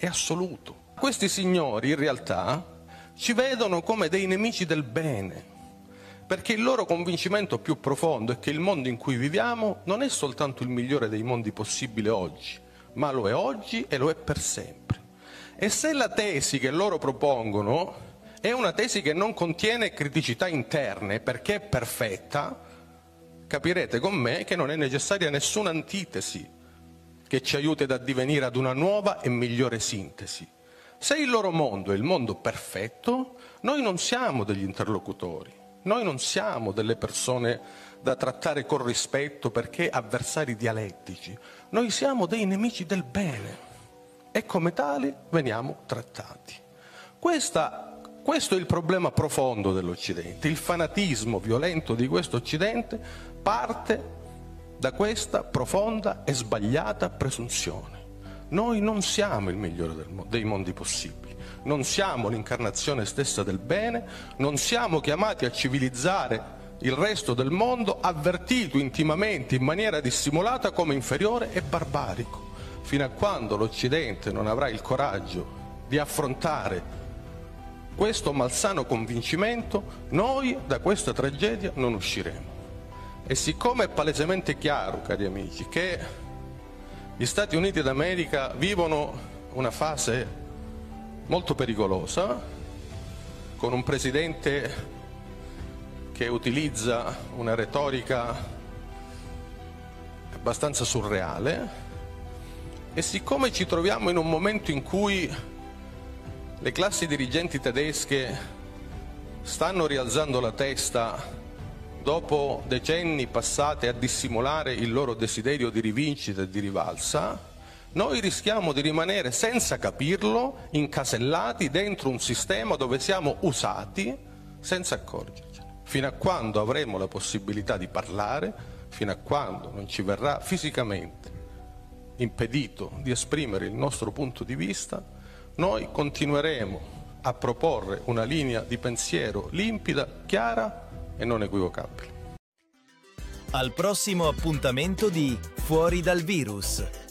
è assoluto. Questi signori in realtà ci vedono come dei nemici del bene, perché il loro convincimento più profondo è che il mondo in cui viviamo non è soltanto il migliore dei mondi possibili oggi, ma lo è oggi e lo è per sempre. E se la tesi che loro propongono è una tesi che non contiene criticità interne perché è perfetta, capirete con me che non è necessaria nessuna antitesi che ci aiuti ad addivenire ad una nuova e migliore sintesi. Se il loro mondo è il mondo perfetto, noi non siamo degli interlocutori, noi non siamo delle persone da trattare con rispetto perché avversari dialettici, noi siamo dei nemici del bene e come tali veniamo trattati. Questo è il problema profondo dell'Occidente. Il fanatismo violento di questo Occidente parte da questa profonda e sbagliata presunzione. Noi non siamo il migliore dei mondi possibili, non siamo l'incarnazione stessa del bene, non siamo chiamati a civilizzare il resto del mondo, avvertito intimamente in maniera dissimulata come inferiore e barbarico. Fino a quando l'Occidente non avrà il coraggio di affrontare questo malsano convincimento, noi da questa tragedia non usciremo. E siccome è palesemente chiaro, cari amici, che gli Stati Uniti d'America vivono una fase molto pericolosa, con un presidente che utilizza una retorica abbastanza surreale, e siccome ci troviamo in un momento in cui le classi dirigenti tedesche stanno rialzando la testa dopo decenni passati a dissimulare il loro desiderio di rivincita e di rivalsa, noi rischiamo di rimanere senza capirlo, incasellati dentro un sistema dove siamo usati senza accorgercene. Fino a quando avremo la possibilità di parlare, fino a quando non ci verrà fisicamente impedito di esprimere il nostro punto di vista, noi continueremo a proporre una linea di pensiero limpida, chiara e non equivocabile. Al prossimo appuntamento di Fuori dal virus.